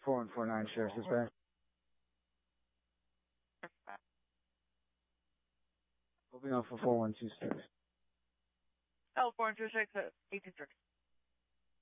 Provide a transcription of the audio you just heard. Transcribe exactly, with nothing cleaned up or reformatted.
four one four nine, Sheriff's Dispatch. Moving on for four one two six. L four one two six at eighteen six.